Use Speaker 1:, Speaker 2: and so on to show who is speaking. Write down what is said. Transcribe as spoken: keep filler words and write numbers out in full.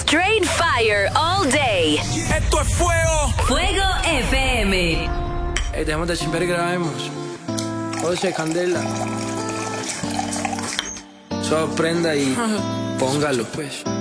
Speaker 1: Straight fire all day.
Speaker 2: Esto es fuego.
Speaker 1: Fuego F M.
Speaker 3: Hey, dejemos de chimper y grabemos. José Candela. Sorprenda y póngalo, pues.